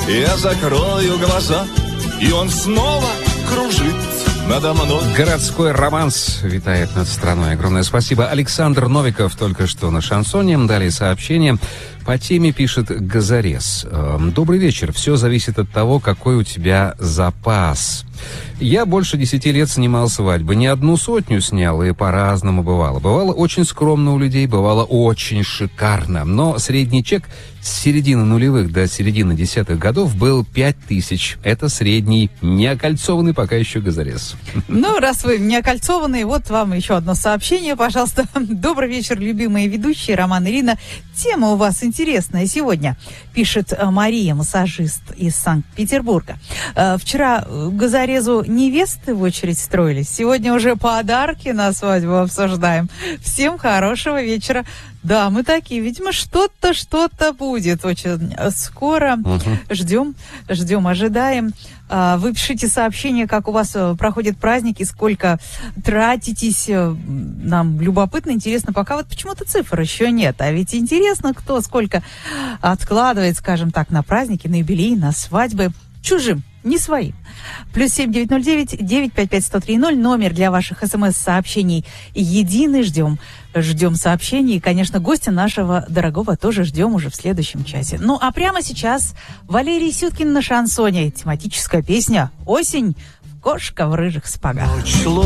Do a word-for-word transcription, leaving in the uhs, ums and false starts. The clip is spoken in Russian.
Я закрою глаза, и он снова кружит надо мной. Городской романс витает над страной. Огромное спасибо. Александр Новиков только что на шансоне. Далее сообщение. По теме пишет Газарес. Добрый вечер. Все зависит от того, какой у тебя запас. Я больше десяти лет снимал свадьбы. Не одну сотню снял, и по-разному бывало. Бывало очень скромно у людей, бывало очень шикарно. Но средний чек с середины нулевых до середины десятых годов был пять тысяч. Это средний, не окольцованный пока еще Газарес. Ну, раз вы не окольцованный, вот вам еще одно сообщение, пожалуйста. Добрый вечер, любимые ведущие, Роман, Ирина. Тема у вас интересная сегодня, пишет Мария, массажист из Санкт-Петербурга. Вчера Газарезу невесты в очередь строились. Сегодня уже подарки на свадьбу обсуждаем. Всем хорошего вечера. Да, мы такие. Видимо, что-то, что-то будет очень скоро. Угу. Ждем, ждем, ожидаем. Вы пишите сообщения, как у вас проходят праздники, сколько тратитесь. Нам любопытно, интересно. Пока вот почему-то цифр еще нет. А ведь интересно, кто сколько откладывает, скажем так, на праздники, на юбилей, на свадьбы. Чужим, не своим. Плюс семь девять ноль девять девять пять пять сто три ноль. Номер для ваших смс-сообщений единый. Ждем. Ждем сообщений. И, конечно, гостя нашего дорогого тоже ждем уже в следующем часе. Ну, а прямо сейчас Валерий Сюткин на шансоне. Тематическая песня «Осень. Кошка в рыжих сапогах».